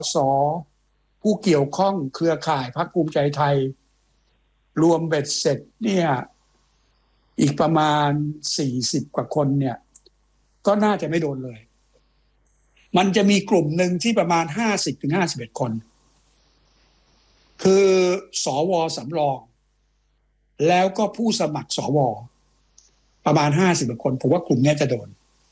สผู้เกี่ยวข้องเครือข่ายพรรคภูมิใจไทยรวมเบ็ดเสร็จเนี่ยอีกประมาณ40กว่าคนเนี่ยก็น่าจะไม่โดนเลยมันจะมีกลุ่มหนึ่งที่ประมาณ50 ถึง 51คนคือสวสำรองแล้วก็ผู้สมัครสวประมาณ50กว่าคนผมว่ากลุ่มนี้จะโดน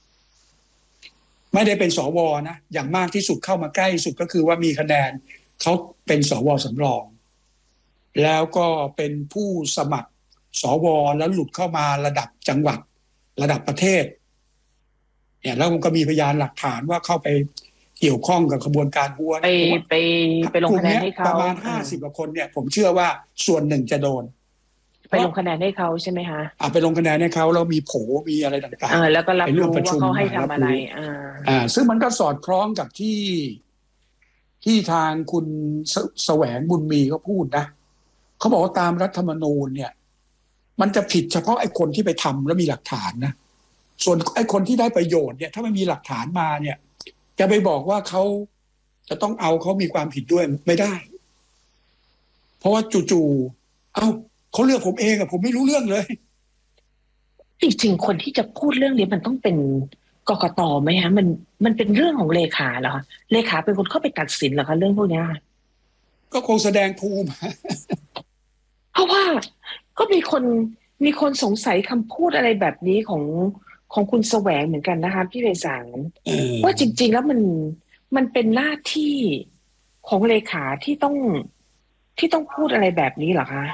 ไม่ได้เป็นสวนะอย่างมากที่สุดเข้ามาใกล้สุดก็คือว่ามีคะแนนเขาเป็นสวสำรองแล้วก็เป็นผู้สมัครสวแล้วหลุดเข้ามาระดับจังหวัดระดับประเทศเนี่ยแล้วมันก็มีพยานหลักฐานว่าเข้าไปเกี่ยวข้องกับขบวนการหัวไปลงคะแนนให้เขาประมาณ50กว่าคนเนี่ยผมเชื่อว่าส่วนหนึ่งจะโดนไปลงคะแนนให้เขาใช่ไหมคะไปลงคะแนนให้เขาแล้วมีโผมีอะไรต่างๆแล้วก็รับรู้ว่าเขาให้ทำอะไรซึ่งมันก็สอดคล้องกับที่ทางคุณแสวงบุญมีเขาพูดนะเขาบอกว่าตามรัฐธรรมนูญเนี่ยมันจะผิดเฉพาะไอ้คนที่ไปทำแล้วมีหลักฐานนะส่วนไอ้คนที่ได้ประโยชน์เนี่ยถ้าไม่มีหลักฐานมาเนี่ยจะไปบอกว่าเขาจะต้องเอาเขามีความผิดด้วยไม่ได้เพราะว่าจู่ๆเขาเลือกผมเองผมไม่รู้เรื่องเลยจริงๆคนที่จะพูดเรื่องนี้มันต้องเป็นกกต.ไหมฮะมันเป็นเรื่องของเลขาเหรอคะเลขาเป็นคนเข้าไปตัดสินเหรอคะเรื่องพวกนี้ก็คงแสดงภูมิเพราะว่าก็มีคนสงสัยคำพูดอะไรแบบนี้ของคุณแสวงเหมือนกันนะคะพี่ไพศาลว่าจริงๆแล้วมันเป็นหน้าที่ของเลขาที่ต้องพูดอะไรแบบนี้เหรอคะ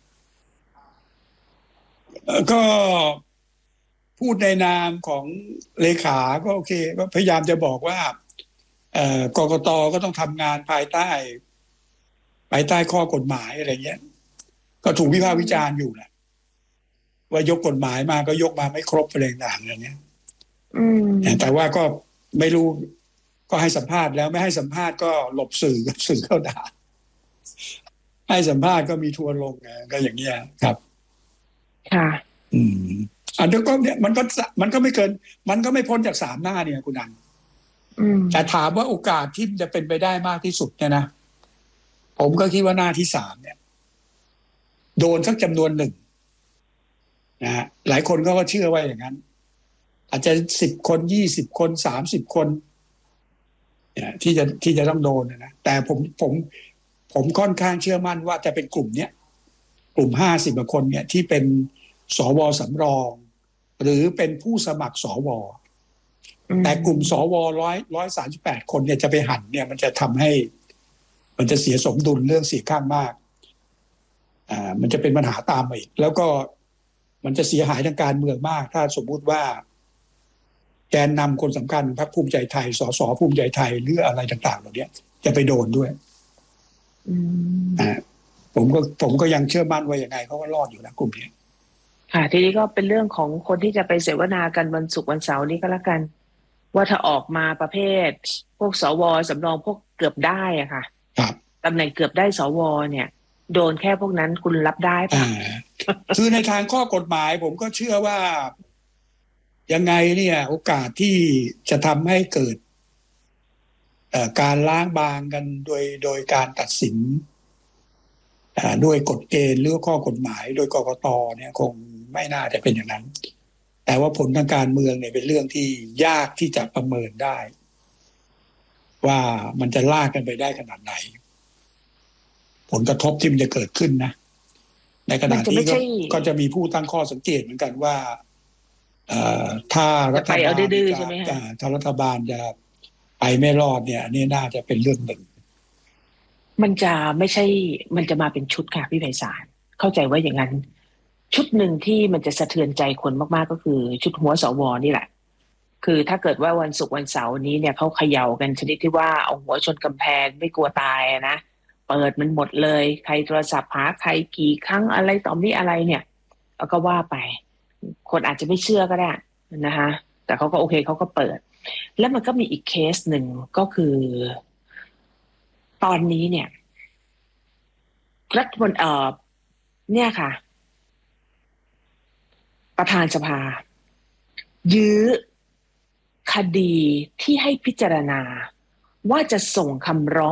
ก็พูดในนามของเลขาก็โอเคก็พยายามจะบอกว่ากกต.ก็ต้องทำงานภายใต้ข้อกฎหมายอะไรเงี้ยก็ถูกวิพากษ์วิจารณ์อยู่แหละว่ายกกฎหมายมาก็ยกมาไม่ครบอะไรต่างๆอย่างเงี้ยแต่ว่าก็ไม่รู้ก็ให้สัมภาษณ์แล้วไม่ให้สัมภาษณ์ก็หลบสื่อเข้าด่าให้สัมภาษณ์ก็มีทัวร์ลงก็อย่างเงี้ยครับค่ะอันนี้ก็เนี่ยมันก็ไม่เกินมันก็ไม่พ้นจาก3หน้าเนี่ยคุณนันแต่ถามว่าโอกาสที่จะเป็นไปได้มากที่สุดเนี่ยนะผมก็คิดว่าหน้าที่3เนี่ยโดนสักจำนวนหนึ่งนะฮะหลายคนก็เชื่อว่าอย่างนั้นอาจจะ10 คน20 คน30 คนเนี่ยที่จะต้องโดนนะแต่ผมค่อนข้างเชื่อมั่นว่าจะเป็นกลุ่มเนี้ยกลุ่ม50 กว่าคนเนี่ยที่เป็นสวสำรองหรือเป็นผู้สมัครสวแต่กลุ่มสว138 คนเนี่ยจะไปหั่นเนี่ยมันจะทำให้มันจะเสียสมดุลเรื่องเสียงข้างมากมันจะเป็นปัญหาตามมาอีกแล้วก็มันจะเสียหายทางการเมืองมากถ้าสมมุติว่าแกนนำคนสำคัญพรรคภูมิใจไทยสสภูมิใจไทยหรืออะไรต่างๆเหล่านี้จะไปโดนด้วยผมก็ยังเชื่อมั่นว่าอย่างไงเขาก็รอดอยู่นะกลุ่มนี้ค่ะทีนี้ก็เป็นเรื่องของคนที่จะไปเสวนากันวันศุกร์วันเสาร์นี้ก็แล้วกันว่าถ้าออกมาประเภทพวกสวสำรองพวกเกือบได้อะค่ะตำแหน่งเกือบได้สวเนี่ยโดนแค่พวกนั้นคุณรับได้ป่ะคือในทางข้อกฎหมายผมก็เชื่อว่ายังไงเนี่ยโอกาสที่จะทำให้เกิดการล้างบางกันโดยการตัดสินด้วยกฎเกณฑ์หรือข้อกฎหมายโดยกกต.เนี่ยคงไม่น่าจะเป็นอย่างนั้นแต่ว่าผลทางการเมืองเนี่ยเป็นเรื่องที่ยากที่จะประเมินได้ว่ามันจะลากกันไปได้ขนาดไหนผลกระทบที่มันจะเกิดขึ้นนะในขณะนี้ก็จะมีผู้ตั้งข้อสังเกตเหมือนกันว่าถ้ารัฐบาลถ้ารัฐบาลจะไปไม่รอดเนี่ยนี่น่าจะเป็นเรื่องหนึ่งมันจะไม่ใช่มันจะมาเป็นชุดค่ะพี่ไพศาลเข้าใจว่าอย่างนั้นชุดหนึ่งที่มันจะสะเทือนใจคนมากๆก็คือชุดหัวสวนี่แหละคือถ้าเกิดว่าวันศุกร์วันเสาร์นี้เนี่ยเขาเขย่ากันชนิดที่ว่าเอาหัวชนกำแพงไม่กลัวตายนะเปิดมันหมดเลยใครโทรศัพท์หาใครกี่ครั้งอะไรต่อมีอะไรเนี่ยก็ว่าไปคนอาจจะไม่เชื่อก็ได้นะคะแต่เขาก็โอเคเขาก็เปิดแล้วมันก็มีอีกเคสหนึ่งก็คือตอนนี้เนี่ยรัฐมนตรีเนี่ยค่ะประธานสภายื้อคดีที่ให้พิจารณาว่าจะส่งคำร้อง